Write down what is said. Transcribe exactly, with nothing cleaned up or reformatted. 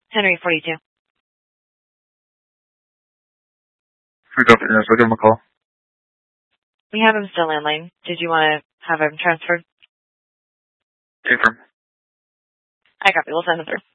Henry forty-two. Who got the nurse? I'll give him a call. We have him still landline. Did you want to have him transferred? Confirm. I copy. We'll send him through.